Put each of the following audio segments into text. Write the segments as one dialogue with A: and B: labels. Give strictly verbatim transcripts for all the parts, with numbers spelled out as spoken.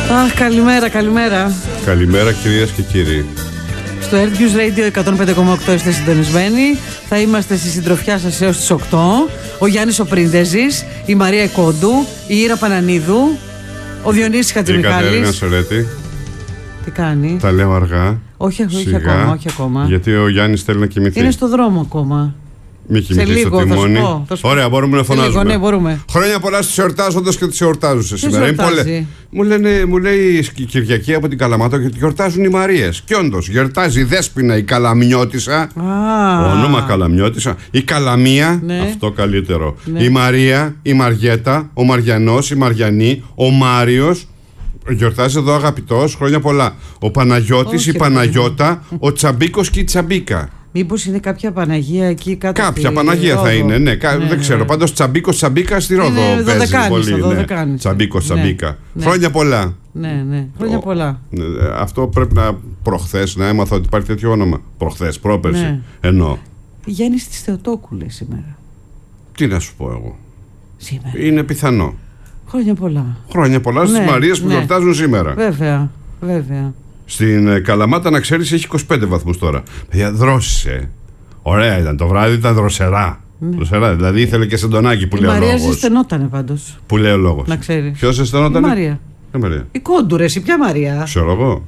A: Αχ, καλημέρα, καλημέρα.
B: Καλημέρα κυρίες και κύριοι.
A: Στο Earth News Radio εκατόν πέντε κόμμα οκτώ είστε συντονισμένοι. Θα είμαστε στη συντροφιά σας έως τις οκτώ. Ο Γιάννης ο Πρίντεζης, η Μαρία Κόντου, η Ήρα Πανανίδου, ο Διονύσης Χατζημιχάλης.
B: Η Κατερίνα Σορέτη.
A: Τι κάνει?
B: Τα λέω αργά.
A: Όχι, όχι ακόμα, όχι ακόμα.
B: Γιατί ο Γιάννης θέλει να κοιμηθεί.
A: Είναι στο δρόμο ακόμα.
B: Μη κοιμηθεί στο τιμόνι.
A: Θα θα
B: Ωραία, μπορούμε να φωνάζουμε.
A: Λίγο, ναι, μπορούμε.
B: Χρόνια πολλά στους εορτάζοντες και τις εορτάζουσες σήμερα. Είναι πολλές. Μου, λένε, μου λέει η Κυριακή από την Καλαμάτα ότι γιορτάζουν οι Μαρίες. Και όντως, γιορτάζει η Δέσποινα η Καλαμιώτισσα.
A: Ah.
B: Όνομα Καλαμιώτισσα. Η Καλαμία. Ναι. Αυτό καλύτερο. Ναι. Η Μαρία, η Μαριέτα, ο Μαριανός, η Μαριανή, ο Μάριος. Γιορτάζει εδώ αγαπητός, χρόνια πολλά. Ο Παναγιώτης, η Παναγιώτα, ο Τσαμπίκος και η Τσαμπίκα.
A: Μήπως είναι κάποια Παναγία εκεί κάτω?
B: Κάποια στη... Παναγία Ρόδο. Θα είναι, ναι, ναι δεν ξέρω. Ναι. Πάντως Τσαμπίκος, Τσαμπίκα στη Ρόδο ναι, παίζει πολύ. Ναι. Τσαμπίκος, Τσαμπίκα. Ναι. Χρόνια πολλά.
A: Ναι, ναι, χρόνια Ο... πολλά.
B: Αυτό πρέπει να προχθές να έμαθα ότι υπάρχει τέτοιο όνομα. Προχθές, πρόπερση. Ναι. Εννοώ.
A: Γιάννης της Θεοτόκου λέει σήμερα.
B: Τι να σου πω εγώ.
A: Σήμερα.
B: Είναι πιθανό.
A: Χρόνια πολλά.
B: Χρόνια πολλά στις ναι, Μαρίες που ναι. γιορτάζουν σήμερα.
A: Βέβαια, βέβαια.
B: Στην Καλαμάτα, να ξέρεις, έχει είκοσι πέντε βαθμούς τώρα. Παιδιά, δρόσησε. Ωραία ήταν. Το βράδυ ήταν δροσερά. Ναι. Δροσερά. Δηλαδή ήθελε και σεντονάκι που
A: η
B: λέει ο λόγος.
A: Η Μαρία ζεσθενότανε πάντως.
B: Που λέει ο λόγος.
A: Να ξέρεις.
B: Ποιος ζεσθενότανε?
A: Η Μαρία.
B: Η Μαρία.
A: Η Κόντουρες, η ποια Μαρία?
B: Ξέρω εγώ.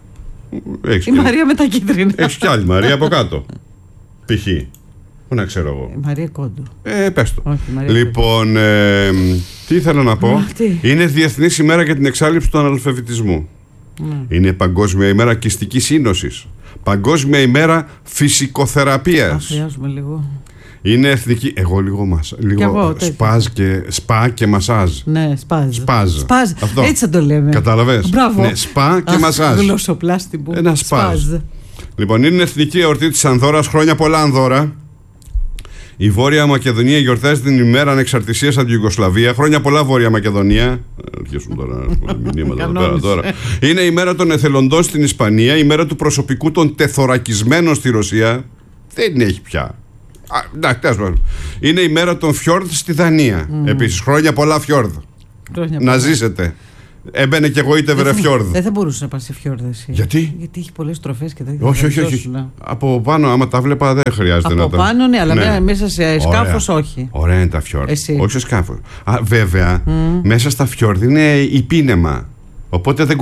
B: Έχεις
A: η και... Μαρία με τα κίτρινα.
B: Έχεις κι άλλη Μαρία από κάτω. Π.χ. Πού να ξέρω εγώ.
A: Η Μαρία Κόντου.
B: Ε, πες το.
A: Όχι,
B: λοιπόν, ε, τι ήθελα να πω.
A: Αχ,
B: είναι Διεθνής ημέρα για την εξάλληψη του αναλφαβητισμού. Mm. Είναι Παγκόσμια ημέρα κιστικής σύνοσης. Παγκόσμια ημέρα φυσικοθεραπείας.
A: Χρειάζομαι λίγο.
B: Είναι εθνική. Εγώ λίγο, μασα... λίγο
A: εγώ,
B: σπάζ και... σπα και μασάζ.
A: Ναι, σπάζ.
B: Σπάζ.
A: σπάζ.
B: Αυτό.
A: Έτσι θα το λέμε.
B: Καταλαβες.
A: Μπράβο.
B: Ναι, σπα και μασάζ.
A: Γλωσσοπλάστη μου.
B: Ένα σπάζ. σπάζ. Λοιπόν, είναι εθνική εορτή της Ανδόρας. Χρόνια πολλά, Ανδόρα. Η Βόρεια Μακεδονία γιορτάζει την ημέρα ανεξαρτησίας από την Ιουγκοσλαβία. Χρόνια πολλά, Βόρεια Μακεδονία. Αρχίσουν τώρα μηνύματα εδώ τώρα. Είναι η μέρα των εθελοντών στην Ισπανία, η μέρα του προσωπικού των τεθωρακισμένων στη Ρωσία. Δεν έχει πια. Α, είναι η μέρα των φιόρδ στη Δανία. Mm. Επίσης, χρόνια πολλά, φιόρδ.
A: Χρόνια
B: να πολλά. Ζήσετε. Έμπαινε κι εγώ είτε βρε φιόρδ.
A: Δεν θα μπορούσε να πας σε φιόρδ εσύ.
B: Γιατί?
A: Γιατί έχει πολλές τροφές και τέτοια.
B: Όχι, όχι, όχι. Από πάνω, άμα τα βλέπα, δεν χρειάζεται
A: από
B: να τα.
A: Από πάνω, ναι, αλλά ναι. μέσα σε σκάφος όχι.
B: Ωραία είναι τα φιόρδ. Όχι σε σκάφος. Α, βέβαια, mm. μέσα στα φιόρδ είναι η πίνεμα. Οπότε δεν